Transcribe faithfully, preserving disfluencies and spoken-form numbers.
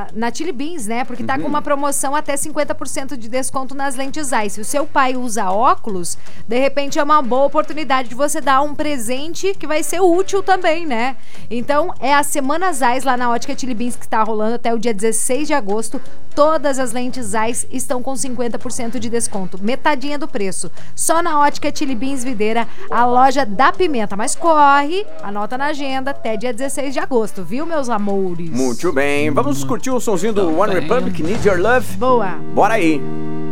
na Chili Beans, né? Porque tá uhum. com uma promoção até cinquenta por cento de desconto nas lentes Zeiss. Se o seu pai usa óculos, de repente é uma boa oportunidade de você dar um presente que vai ser útil também, né? Então, é a Semana Zeiss lá na Ótica Chili Beans que tá rolando até o dia dezesseis de agosto. Todas as lentes Zeiss estão com cinquenta por cento de desconto, metadinha do preço. Só na Ótica Chili Beans Videira, a loja da Pimenta. Mas corre, anota na agenda, até dia dezesseis de agosto, viu, meus amores? Muito bem, vamos curtir o sonzinho do One Republic, Need Your Love? Boa. Bora aí.